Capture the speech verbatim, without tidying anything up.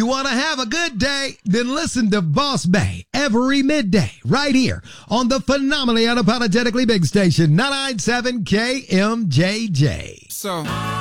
You want to have a good day? Then listen to Boss Bay every midday right here on the phenomenally unapologetically big station, nine ninety-seven K M J J. So...